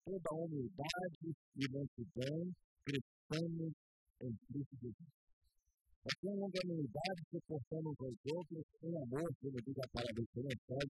toda a humildade e mansidão, cristãos em Cristo Jesus. Nós temos longanimidade, suportando uns aos outros, em amor, como diz a palavra do Senhor,